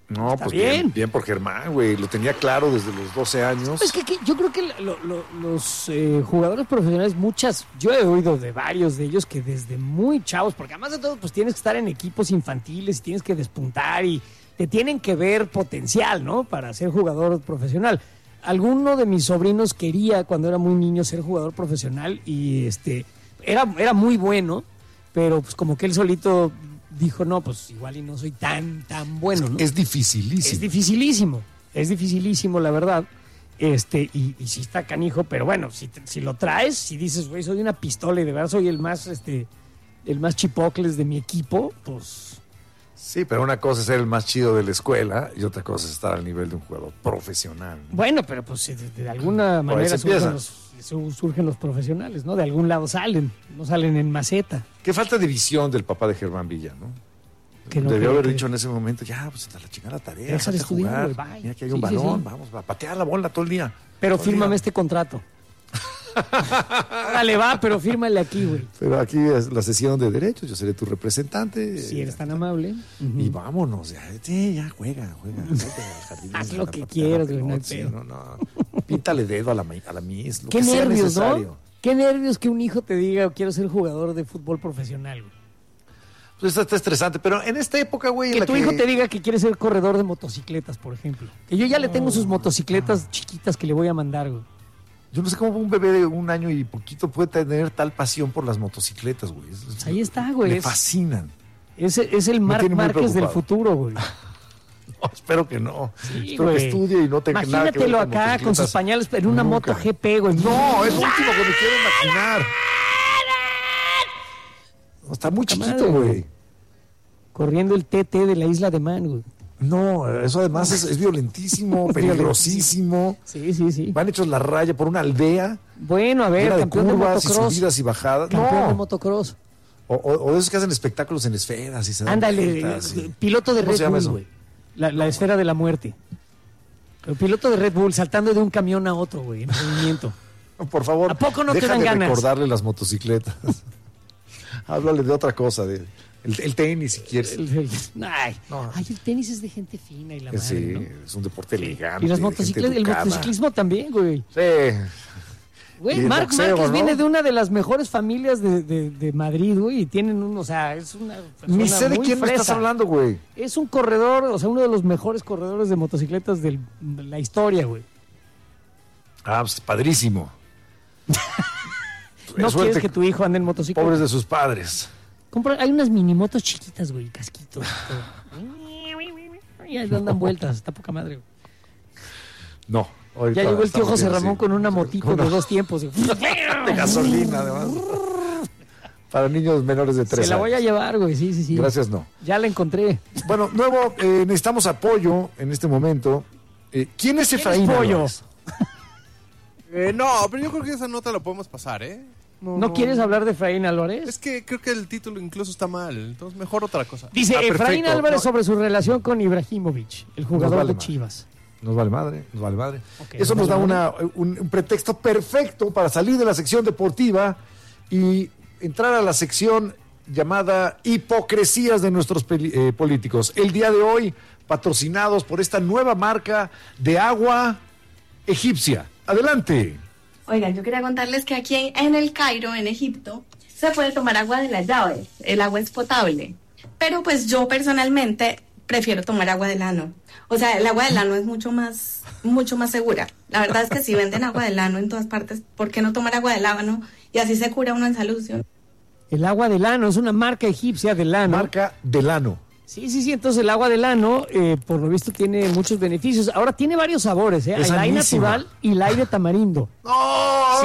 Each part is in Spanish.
No, Está pues bien. bien por Germán, güey. Lo tenía claro desde los 12 años. Es que yo creo que los jugadores profesionales, yo he oído de varios de ellos que desde muy chavos, porque además de todo, pues tienes que estar en equipos infantiles y tienes que despuntar y te tienen que ver potencial, ¿no? Para ser jugador profesional. Alguno de mis sobrinos quería, cuando era muy niño, ser jugador profesional y era muy bueno, pero pues como que él solito dijo, no, pues igual y no soy tan bueno, ¿no? Es dificilísimo. Es dificilísimo, la verdad. Y sí está canijo, pero bueno, si lo traes, si dices, güey, soy una pistola y de verdad soy el más chipocles de mi equipo, pues... Sí, pero una cosa es ser el más chido de la escuela y otra cosa es estar al nivel de un jugador profesional, ¿no? Bueno, pero pues de alguna manera surgen los profesionales, ¿no? De algún lado no salen en maceta. Qué falta de visión del papá de Germán Villa, ¿no? Que no Debió creo haber que- dicho en ese momento, ya, pues a la chingada la tarea, Deja de déjate jugar. estudiar, güey, bye. Mira que hay un Sí, balón, sí. vamos, va a patear la bola todo el día. Pero Todo el fírmame día. este contrato. Dale, va, pero fírmale aquí, güey. Pero aquí es la sesión de derechos, yo seré tu representante. Si eres tan amable. Y vámonos, ya, sí, ya juega. Vete al jardín, Haz a lo la que patada, quieras, la güey, no hay pelota, sí, pedo. no. Píntale dedo a la Miss, lo Qué que sea nervios, necesario. ¿no? Qué nervios que un hijo te diga, quiero ser jugador de fútbol profesional, güey. Pues está estresante, pero en esta época, güey, en Que la tu hijo te diga que quiere ser corredor de motocicletas, por ejemplo. Que yo ya le tengo sus motocicletas chiquitas que le voy a mandar, güey. Yo no sé cómo un bebé de 1 año y poquito puede tener tal pasión por las motocicletas, güey. Pues ahí está, güey. Me fascinan. Es el Marc tiene muy Márquez del preocupado. futuro, güey. No, espero que no. Sí, Espero que güey. estudie y no tenga nada que ver Imagínatelo con acá con sus motocicletas. pañales en una Nunca. moto GP, güey. No, es lo último que me quiero imaginar. No, está muy Poca chiquito, madre, güey. Corriendo el TT de la Isla de Man, güey. No, eso además es violentísimo, peligrosísimo. Sí. Van hechos la raya por una aldea Bueno, a ver, llena de campeón de curvas y motocross. subidas y bajadas. Campeón de No, motocross. o de esos que hacen espectáculos en esferas y se dan Ándale, vueltas y- piloto de ¿Cómo se Red llama Bull, eso? güey. La esfera de la muerte. El piloto de Red Bull saltando de un camión a otro, güey, en movimiento. Por favor, ¿A poco no te deja dan de ganas? recordarle las motocicletas. Háblale de otra cosa, el tenis si quieres. Ay, No. el tenis es de gente fina y la madre, Sí, ¿no? es un deporte elegante. Y las de motocicletas, gente el educada. motociclismo también, güey. Sí. Güey, Y el Marc boxeo, Márquez ¿no? viene de una de las mejores familias de Madrid, güey, y tienen o sea, es una persona Ni sé de muy quién me estás fresa. hablando, güey. Es un corredor, o sea, uno de los mejores corredores de motocicletas de la historia, güey. Ah, pues padrísimo. No Suerte, quieres que tu hijo ande en motocicleta. pobres de sus padres. Hay unas minimotos chiquitas, güey, casquitos. Y ahí andan vueltas, está poca madre, güey. No. ahorita Ya llegó el tío estamos José bien, Ramón sí. con una motito Con de una- 2 tiempos. de gasolina, además. Para niños menores de 3 Se la años. voy a llevar, güey, sí. Gracias, no. Ya la encontré. Bueno, nuevo, necesitamos apoyo en este momento. ¿Quién es Efraín pollo? Álvarez? No, pero yo creo que esa nota la podemos pasar, ¿eh? ¿No quieres hablar de Efraín Álvarez? Es que creo que el título incluso está mal, entonces mejor otra cosa. Dice Ah, Efraín perfecto. Álvarez No. sobre su relación con Ibrahimovic, el jugador vale de madre. Chivas. Nos vale madre. Ok, Eso nos nos da vale un pretexto perfecto para salir de la sección deportiva y entrar a la sección llamada Hipocresías de nuestros políticos. El día de hoy, patrocinados por esta nueva marca de agua egipcia. Adelante. Oigan, yo quería contarles que aquí en el Cairo, en Egipto, se puede tomar agua de las llaves. El agua es potable. Pero pues yo personalmente prefiero tomar agua del ano. O sea, el agua del ano es mucho más segura. La verdad es que si venden agua del ano en todas partes, ¿por qué no tomar agua del ano? Y así se cura uno en salud, ¿sí? El agua del ano es una marca egipcia del ano. Marca Delano. Sí, entonces el agua del ano, por lo visto, tiene muchos beneficios. Ahora tiene varios sabores, ¿eh? Es El aire sanísima. natural y el aire tamarindo. ¡Oh!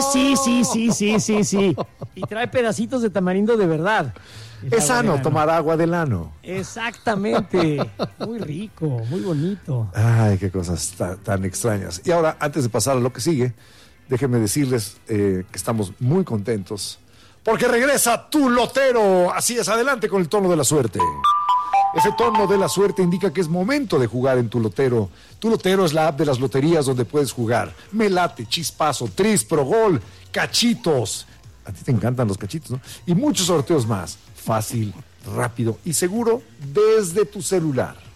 Sí. Y trae pedacitos de tamarindo de verdad. El Es agua sano del ano. tomar agua del ano. Exactamente. Muy rico, muy bonito. Ay, qué cosas tan extrañas. Y ahora, antes de pasar a lo que sigue, déjenme decirles que estamos muy contentos porque regresa Tu Lotero. Así es, adelante con el tono de la suerte. Ese tono de la suerte indica que es momento de jugar en Tu Lotero. Tu Lotero es la app de las loterías donde puedes jugar Melate, Chispazo, Tris, Pro Gol, Cachitos. A ti te encantan los cachitos, ¿no? Y muchos sorteos más. Fácil, rápido y seguro desde tu celular.